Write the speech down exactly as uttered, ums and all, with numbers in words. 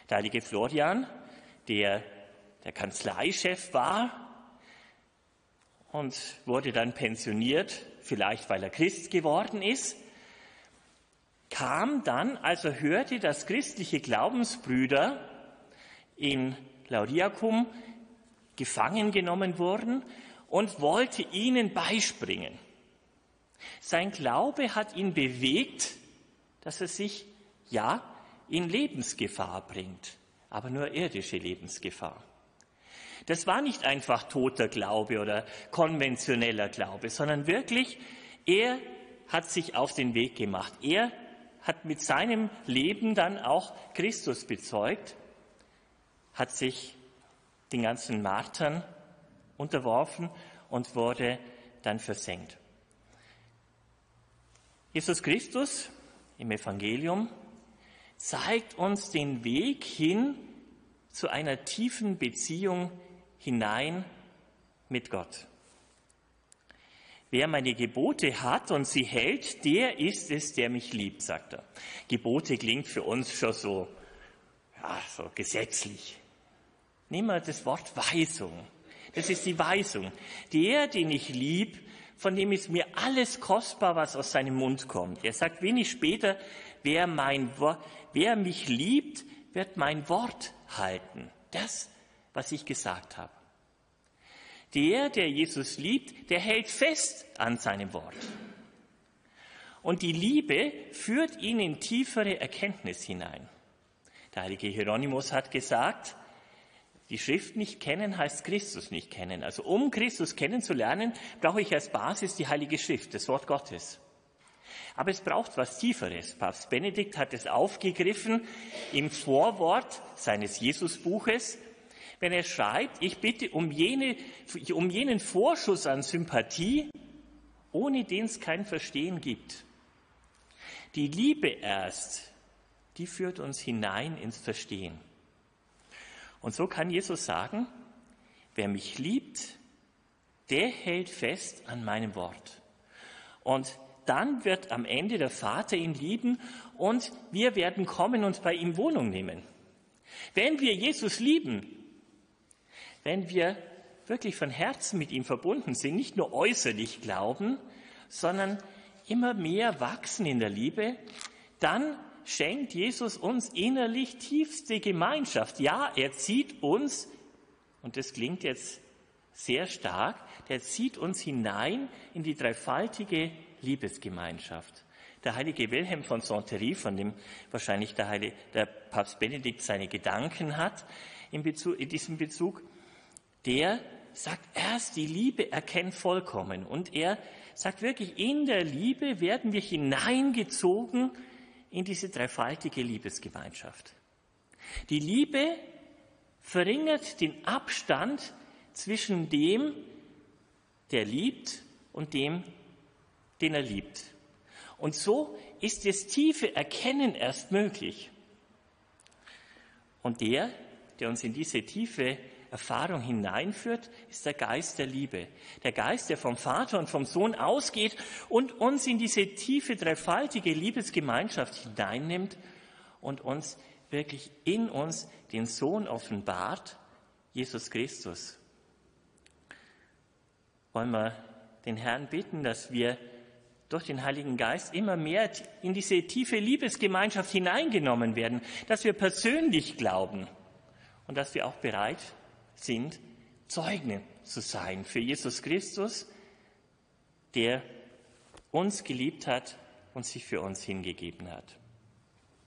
Der heilige Florian, der der Kanzleichef war und wurde dann pensioniert, vielleicht weil er Christ geworden ist, kam dann, als er hörte, dass christliche Glaubensbrüder in Lauriacum gefangen genommen wurden und wollte ihnen beispringen. Sein Glaube hat ihn bewegt, dass er sich, ja, in Lebensgefahr bringt, aber nur irdische Lebensgefahr. Das war nicht einfach toter Glaube oder konventioneller Glaube, sondern wirklich, er hat sich auf den Weg gemacht. Er hat mit seinem Leben dann auch Christus bezeugt, hat sich den ganzen Martern unterworfen und wurde dann versenkt. Jesus Christus im Evangelium zeigt uns den Weg hin zu einer tiefen Beziehung hinein mit Gott. Wer meine Gebote hat und sie hält, der ist es, der mich liebt, sagt er. Gebote klingt für uns schon so, ja, so gesetzlich. Nehmen wir das Wort Weisung. Das ist die Weisung. Der, den ich lieb, von dem ist mir alles kostbar, was aus seinem Mund kommt. Er sagt wenig später, wer, mein, wer mich liebt, wird mein Wort halten. Das, was ich gesagt habe. Der, der Jesus liebt, der hält fest an seinem Wort. Und die Liebe führt ihn in tiefere Erkenntnis hinein. Der heilige Hieronymus hat gesagt, die Schrift nicht kennen heißt Christus nicht kennen. Also um Christus kennenzulernen, brauche ich als Basis die Heilige Schrift, das Wort Gottes. Aber es braucht was Tieferes. Papst Benedikt hat es aufgegriffen im Vorwort seines Jesusbuches, wenn er schreibt, ich bitte um, jene, um jenen Vorschuss an Sympathie, ohne den es kein Verstehen gibt. Die Liebe erst, die führt uns hinein ins Verstehen. Und so kann Jesus sagen, wer mich liebt, der hält fest an meinem Wort. Und dann wird am Ende der Vater ihn lieben und wir werden kommen und bei ihm Wohnung nehmen. Wenn wir Jesus lieben, wenn wir wirklich von Herzen mit ihm verbunden sind, nicht nur äußerlich glauben, sondern immer mehr wachsen in der Liebe, dann schenkt Jesus uns innerlich tiefste Gemeinschaft. Ja, er zieht uns, und das klingt jetzt sehr stark, der zieht uns hinein in die dreifaltige Liebesgemeinschaft. Der heilige Wilhelm von Santerre, von dem wahrscheinlich der, heilige, der Papst Benedikt seine Gedanken hat, in, Bezug, in diesem Bezug, der sagt erst, die Liebe erkennt vollkommen. Und er sagt wirklich, in der Liebe werden wir hineingezogen in diese dreifaltige Liebesgemeinschaft. Die Liebe verringert den Abstand zwischen dem, der liebt, und dem, den er liebt. Und so ist das tiefe Erkennen erst möglich. Und der, der uns in diese tiefe Erfahrung hineinführt, ist der Geist der Liebe. Der Geist, der vom Vater und vom Sohn ausgeht und uns in diese tiefe, dreifaltige Liebesgemeinschaft hineinnimmt und uns wirklich in uns den Sohn offenbart, Jesus Christus. Wollen wir den Herrn bitten, dass wir durch den Heiligen Geist immer mehr in diese tiefe Liebesgemeinschaft hineingenommen werden, dass wir persönlich glauben und dass wir auch bereit sind, Zeugen zu sein für Jesus Christus, der uns geliebt hat und sich für uns hingegeben hat.